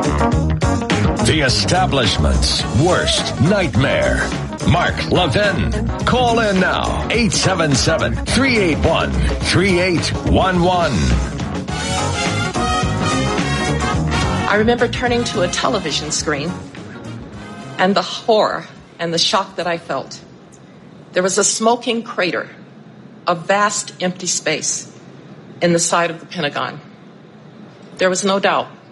The establishment's worst nightmare. Mark Levin. Call in now. 877-381-3811. I remember turning to a television screen and the horror and the shock that I felt. There was a smoking crater, a vast empty space in the side of the Pentagon. There was no doubt